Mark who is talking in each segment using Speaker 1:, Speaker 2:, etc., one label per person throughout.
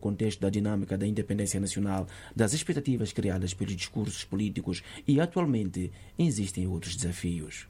Speaker 1: contexto da dinâmica da independência nacional, das expectativas criadas pelos discursos políticos e, atualmente, existem outros desafios.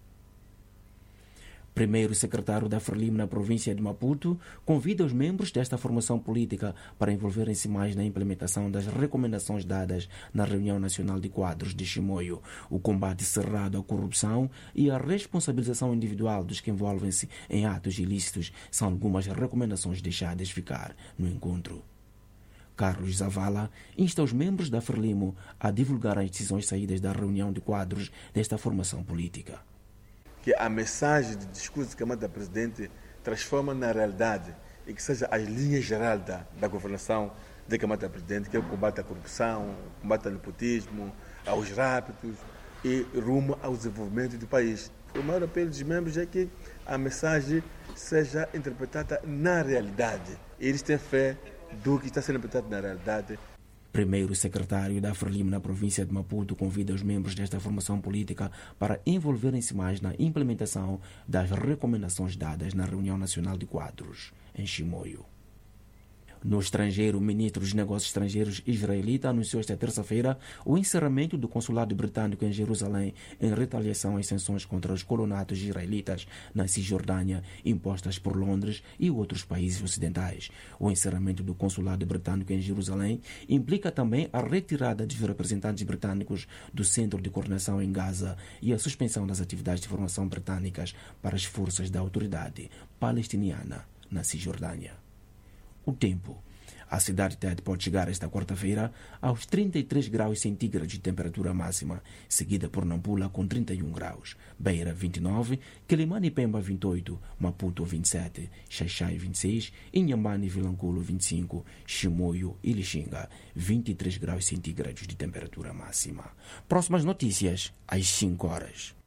Speaker 1: Primeiro secretário da Frelimo na província de Maputo convida os membros desta formação política para envolverem-se mais na implementação das recomendações dadas na reunião nacional de quadros de Chimoio. O combate cerrado à corrupção e a responsabilização individual dos que envolvem-se em atos ilícitos são algumas recomendações deixadas ficar no encontro. Carlos Zavala insta os membros da Frelimo a divulgar as decisões saídas da reunião de quadros desta formação política.
Speaker 2: Que a mensagem de discurso de Câmara da Presidente transforma na realidade e que seja as linhas gerais da governação da Câmara da Presidente, que é o combate à corrupção, o combate ao nepotismo, aos rápidos e rumo ao desenvolvimento do país. O maior apelo dos membros é que a mensagem seja interpretada na realidade. Eles têm fé do que está sendo interpretado na realidade.
Speaker 1: Primeiro secretário da Frelimo na província de Maputo convida os membros desta formação política para envolverem-se mais na implementação das recomendações dadas na reunião nacional de quadros em Chimoio. No estrangeiro, o ministro dos Negócios Estrangeiros israelita anunciou esta terça-feira o encerramento do consulado britânico em Jerusalém em retaliação às sanções contra os colonatos israelitas na Cisjordânia impostas por Londres e outros países ocidentais. O encerramento do consulado britânico em Jerusalém implica também a retirada dos representantes britânicos do Centro de Coordenação em Gaza e a suspensão das atividades de formação britânicas para as forças da autoridade palestiniana na Cisjordânia. O tempo. A cidade de Tete pode chegar esta quarta-feira aos 33 graus centígrados de temperatura máxima, seguida por Nampula com 31 graus, Beira 29, Quelimane e Pemba 28, Maputo 27, Xaixai 26, Inhambane e Vilanculo 25, Chimoio e Lixinga 23 graus centígrados de temperatura máxima. Próximas notícias às 5 horas.